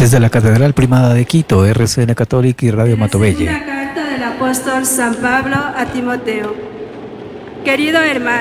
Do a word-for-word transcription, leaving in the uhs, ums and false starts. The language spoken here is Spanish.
Desde la Catedral Primada de Quito, R C N Católica y Radio Matobelle. La carta del apóstol San Pablo a Timoteo. Querido hermano,